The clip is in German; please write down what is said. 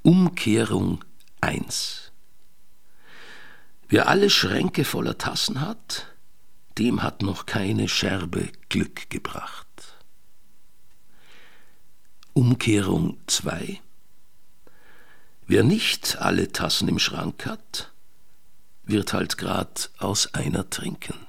Umkehrung 1. Wer alle Schränke voller Tassen hat, dem hat noch keine Scherbe Glück gebracht. Umkehrung 2. Wer nicht alle Tassen im Schrank hat, wird halt grad aus einer trinken.